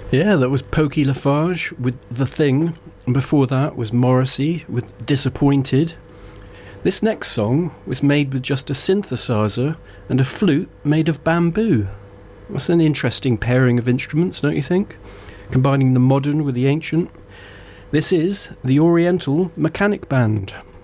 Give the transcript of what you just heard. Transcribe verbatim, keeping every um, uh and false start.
Yeah, that was Pokey Lafarge with The Thing, and before that was Morrissey with Disappointed. This next song was made with just a synthesizer and a flute made of bamboo. That's an interesting pairing of instruments, don't you think? Combining the modern with the ancient. This is the Oriental Mechanic Band.